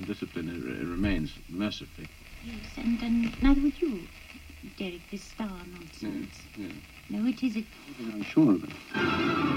Discipline remains, mercifully. Yes, and neither would you, Derek, this star nonsense. Yeah. No, it isn't. I'm sure of it.